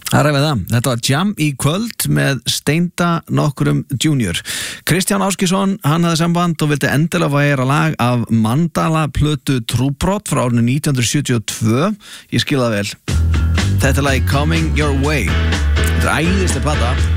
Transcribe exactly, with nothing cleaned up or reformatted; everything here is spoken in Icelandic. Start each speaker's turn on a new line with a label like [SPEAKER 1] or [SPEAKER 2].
[SPEAKER 1] Það ræfið það. Þetta var Jam í kvöld með Steinda nokkrum junior. Kristján Áskisson, hann hafði samband og vildi endilega væra lag af Mandala plötu Trúbrot frá árinu nítján hundruð sjötíu og tvö. Ég skil það vel. Þetta er lagi Coming Your Way. Þetta er æðisleg plata.